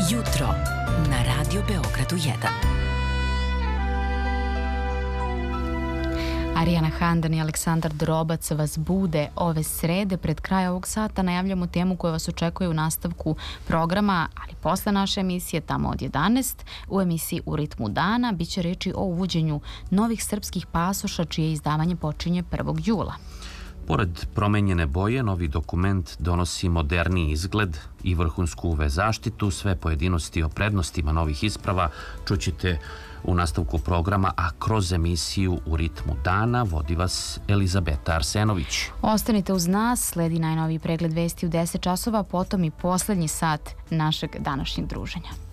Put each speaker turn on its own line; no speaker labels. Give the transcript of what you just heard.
Jutro na Radio Beogradu 1.
Arijana Handan i Aleksandar Drobac vas bude ove srede. Pred kraj ovog sata najavljamo temu koja vas očekuje u nastavku programa, ali posle naše emisije, tamo od 11, u emisiji U ritmu dana, bit će reči o uvođenju novih srpskih pasoša, čije izdavanje počinje 1. jula.
Pored promenjene boje, novi dokument donosi moderniji izgled i vrhunsku UV zaštitu. Sve pojedinosti o prednostima novih isprava čućete u nastavku programa, a kroz emisiju U ritmu dana vodi vas Elizabeta Arsenović.
Ostanite uz nas, sledi najnoviji pregled vesti u 10 časova, potom i poslednji sat našeg današnjeg druženja.